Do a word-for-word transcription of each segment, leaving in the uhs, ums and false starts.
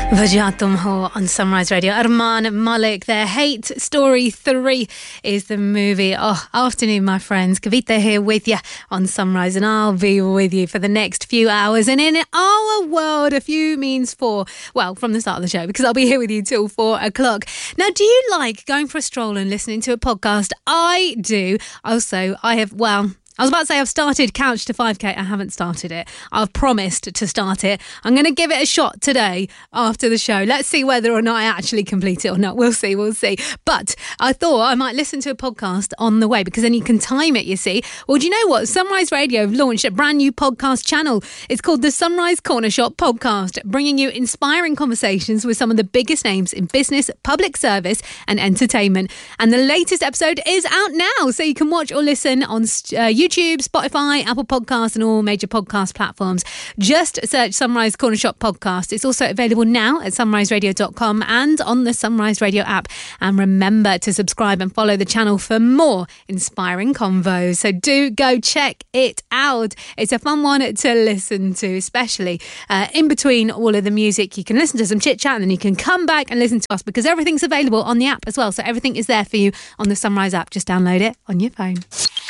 Vajah Tum Ho on Sunrise Radio. Armaan Malik there. Hate Story three is the movie. Oh, afternoon, my friends. Kavita here with you on Sunrise, and I'll be with you for the next few hours. And in our world, a few means four. Well, from the start of the show, because I'll be here with you till four o'clock. Now, do you like going for a stroll and listening to a podcast? I do. Also, I have, well... I was about to say I've started Couch to five K. I haven't started it. I've promised to start it. I'm going to give it a shot today after the show. Let's see whether or not I actually complete it or not. We'll see, we'll see. But I thought I might listen to a podcast on the way, because then you can time it, you see. Well, do you know what? Sunrise Radio have launched a brand new podcast channel. It's called the Sunrise Corner Shop Podcast, bringing you inspiring conversations with some of the biggest names in business, public service and entertainment. And the latest episode is out now, so you can watch or listen on uh, YouTube. YouTube, Spotify, Apple Podcasts and all major podcast platforms. Just search Sunrise Corner Shop Podcast. It's also available now at sunrise radio dot com and on the Sunrise Radio app. And remember to subscribe and follow the channel for more inspiring convos. So do go check it out. It's a fun one to listen to, especially uh, in between all of the music. You can listen to some chit chat and then you can come back and listen to us, because everything's available on the app as well. So everything is there for you on the Sunrise app. Just download it on your phone.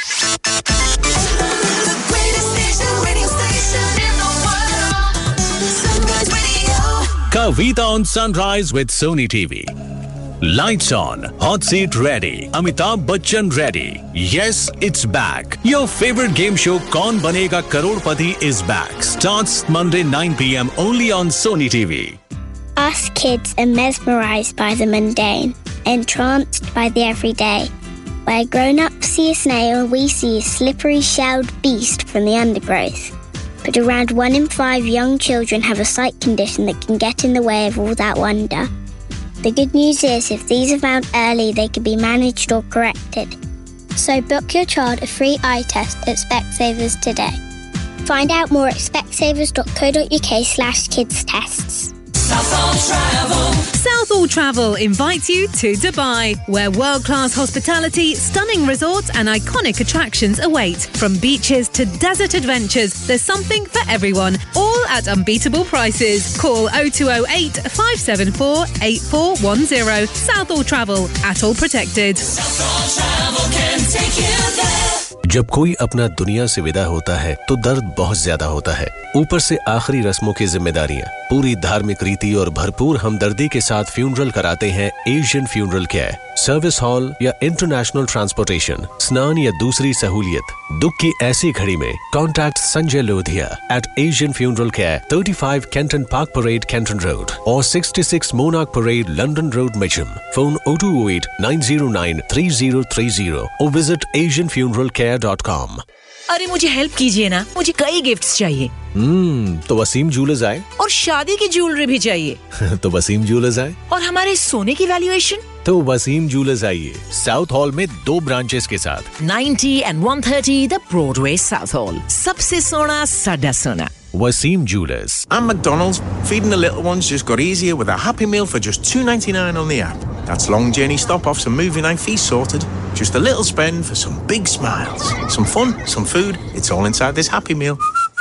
Kavita on Sunrise with Sony T V. Lights on, hot seat ready, Amitabh Bachchan ready. Yes, it's back. Your favorite game show Kaun Banega Crorepati is back. Starts Monday nine p.m. only on Sony T V. Us kids are mesmerised by the mundane, entranced by the everyday. Where grown-ups see a snail, we see a slippery shelled beast from the undergrowth. But around one in five young children have a sight condition that can get in the way of all that wonder. The good news is, if these are found early, they can be managed or corrected. So book your child a free eye test at Specsavers today. Find out more at specsavers.co.uk slash kids tests. Southall Travel. Southall Travel invites you to Dubai, where world-class hospitality, stunning resorts and iconic attractions await. From beaches to desert adventures, there's something for everyone, all at unbeatable prices. Call oh two oh eight, five seven four, eight four one oh. Southall Travel, Atoll Protected. Southall Travel can take you there. जब कोई अपना दुनिया से विदा होता है तो दर्द बहुत ज्यादा होता है। ऊपर से आखिरी रस्मों की जिम्मेदारियां, पूरी धार्मिक रीति और भरपूर हमदर्दी के साथ फ्यूनरल कराते हैं Asian funeral care. Service hall या इंटरनेशनल ट्रांसपोर्टेशन, स्नान या दूसरी सहूलियत। दुख की ऐसी घड़ी में contact Sanjay Lodhia eight Asian funeral care, thirty-five Kenton Park Parade, Kenton Road, or sixty-six Monarch Parade, London Road, Mitcham. Phone oh two oh eight, nine oh nine, three oh three oh or visit asian funeral care dot com. अरे मुझे help कीजिए ना, मुझे कई gifts चाहिए। हम्म, तो Wasim jewellers आए। और शादी की ज्वेलरी भी चाहिए। तो वसीम ज्वेलर्स आए। और हमारे सोने की वैल्यूएशन? तो वसीम ज्वेलर्स आइए, साउथ हॉल में दो ब्रांचेस के साथ। ninety and one thirty The Broadway, South Hall. सबसे सोना, साडा सोना। Wasim Jewelers. And McDonald's, feeding the little ones just got easier with a Happy Meal for just two ninety-nine on the app. That's long journey stop-offs and movie night feast sorted. Just a little spend for some big smiles. Some fun, some food, it's all inside this Happy Meal.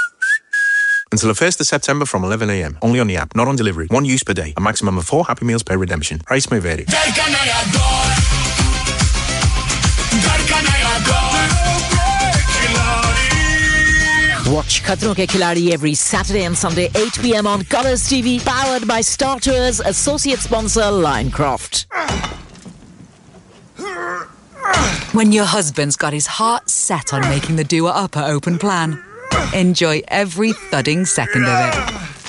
Until the first of September from eleven a.m. Only on the app, not on delivery. One use per day. A maximum of four Happy Meals per redemption. Price may vary. Watch Khatron Ke Khiladi every Saturday and Sunday, eight p.m. on Colours T V, powered by Star Tours, associate sponsor Linecroft. When your husband's got his heart set on making the Dua Upper open plan, enjoy every thudding second of it.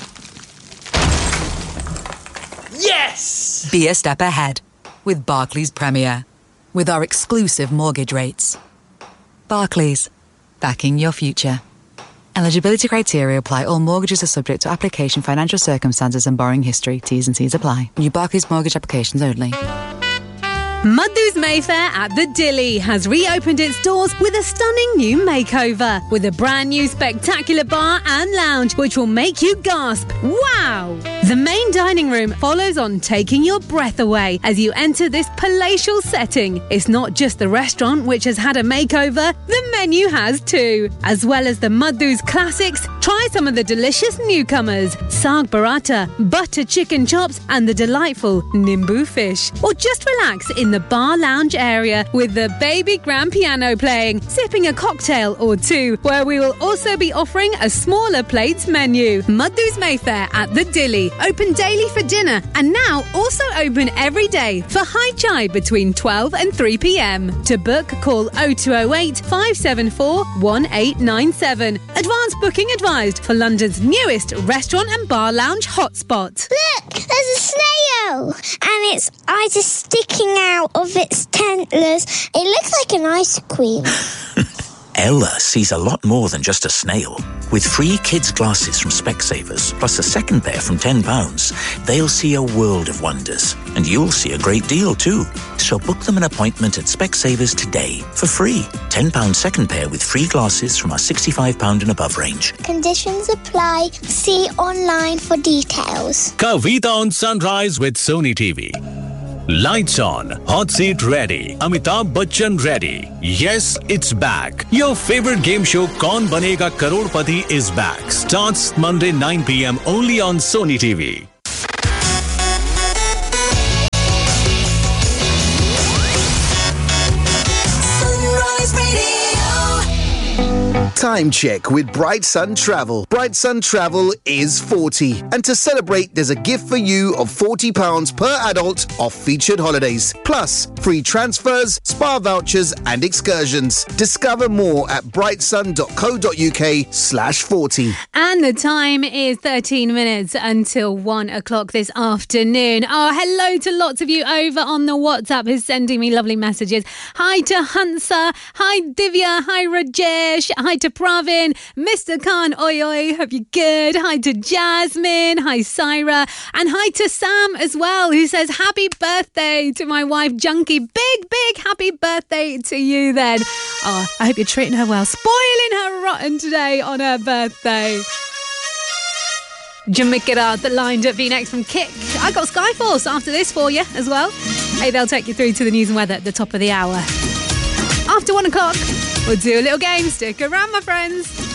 Yes! Be a step ahead with Barclays Premier, with our exclusive mortgage rates. Barclays, backing your future. Eligibility criteria apply. All mortgages are subject to application, financial circumstances and borrowing history. T's and C's apply. New Barclays mortgage applications only. Madhu's Mayfair at the Dilly has reopened its doors with a stunning new makeover, with a brand new spectacular bar and lounge which will make you gasp, wow! The main dining room follows on, taking your breath away as you enter this palatial setting. It's not just the restaurant which has had a makeover, the menu has too. As well as the Madhu's classics, try some of the delicious newcomers, Saag Paratha, butter chicken chops and the delightful Nimbu fish. Or just relax in the bar lounge area with the baby grand piano playing, sipping a cocktail or two, where we will also be offering a smaller plates menu. Madhu's Mayfair at the Dilly, open daily for dinner and now also open every day for high chai between twelve and three p.m. To book, call oh two oh eight, five seven four, one eight nine seven. Advance booking advised for London's newest restaurant and bar lounge hotspot. Look, there's a snail, and its eyes are sticking out of its antlers. It looks like an ice cream. Ella sees a lot more than just a snail. With free kids' glasses from Specsavers, plus a second pair from ten pounds, they'll see a world of wonders. And you'll see a great deal too. So book them an appointment at Specsavers today for free. ten pounds second pair with free glasses from our sixty-five pounds and above range. Conditions apply. See online for details. Kavita on Sunrise with Sony T V. Lights on, hot seat ready, Amitabh Bachchan ready. Yes, it's back. Your favorite game show Kaun Banega Karodpati is back. Starts Monday nine p.m. only on Sony T V. Time check with Bright Sun Travel. Bright Sun Travel is forty. And to celebrate, there's a gift for you of forty pounds per adult off featured holidays. Plus, free transfers, spa vouchers and excursions. Discover more at brightsun.co.uk slash 40. And the time is thirteen minutes until one o'clock this afternoon. Oh, hello to lots of you over on the WhatsApp who's sending me lovely messages. Hi to Hansa. Hi Divya. Hi Rajesh. Hi to Pravin. Mister Khan, oi oi, hope you're good. Hi to Jasmine. Hi Syra. And hi to Sam as well, who says happy birthday to my wife Junkie. Big, big happy birthday to you then. Oh, I hope you're treating her well. Spoiling her rotten today on her birthday. Jamaica, the lined up V-Next from Kick. I got Skyforce after this for you as well. Hey, they'll take you through to the news and weather at the top of the hour. After one o'clock, we'll do a little game. Stick around, my friends.